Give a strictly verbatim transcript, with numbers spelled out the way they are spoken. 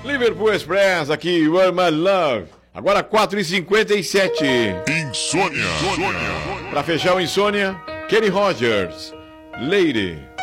Liverpool Express, aqui, You Are My Love. Agora quatro e cinquenta e sete. Insônia. Insônia. Pra fechar o Insônia, Kenny Rogers, Lady.